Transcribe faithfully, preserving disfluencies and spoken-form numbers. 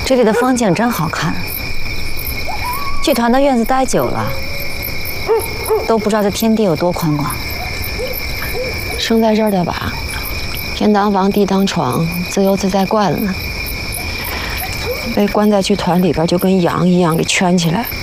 这里的风景真好看。剧团的院子待久了，都不知道这天地有多宽广。 生在这儿的吧，天当房，地当床，自由自在惯了。被关在剧团里边，就跟羊一样给圈起来。